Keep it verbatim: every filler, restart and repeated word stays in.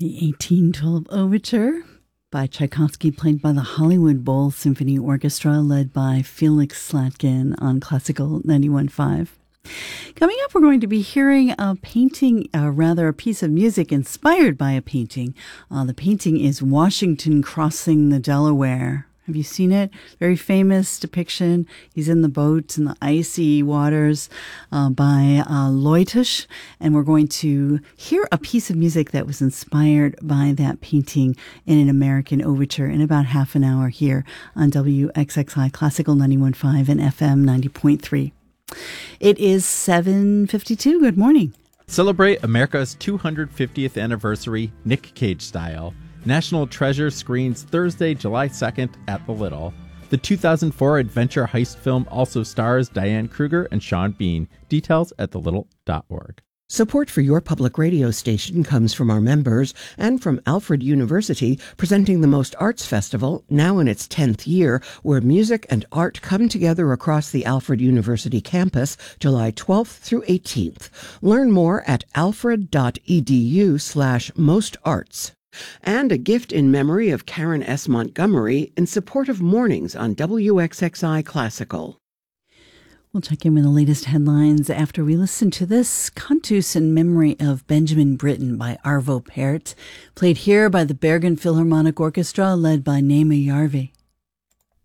The eighteen twelve Overture by Tchaikovsky, played by the Hollywood Bowl Symphony Orchestra, led by Felix Slatkin on Classical ninety-one point five. Coming up, we're going to be hearing a painting, uh, rather a piece of music inspired by a painting. Uh, the painting is Washington Crossing the Delaware. Have you seen it? Very famous depiction. He's in the boat in the icy waters uh, by uh, Leutisch. And we're going to hear a piece of music that was inspired by that painting in an American overture in about half an hour here on W X X I Classical ninety-one point five and F M ninety point three. It is seven fifty-two. Good morning. Celebrate America's two hundred fiftieth anniversary Nick Cage style. National Treasure screens Thursday, July second at the Little. The two thousand four adventure heist film also stars Diane Kruger and Sean Bean. Details at the little dot org. Support for your public radio station comes from our members and from Alfred University, presenting the Most Arts Festival, now in its tenth year, where music and art come together across the Alfred University campus, July twelfth through eighteenth. Learn more at alfred.edu slash mostarts. And a gift in memory of Karen S. Montgomery in support of mornings on W X X I Classical. We'll check in with the latest headlines after we listen to this Cantus in memory of Benjamin Britten by Arvo Pärt, played here by the Bergen Philharmonic Orchestra, led by Naima Järvi.